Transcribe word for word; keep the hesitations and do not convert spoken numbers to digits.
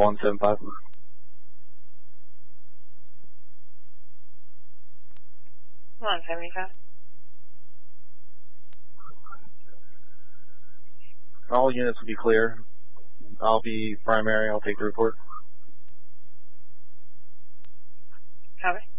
one seven five. one seventy-five. All units will be clear. I'll be primary. I'll take the report. Copy.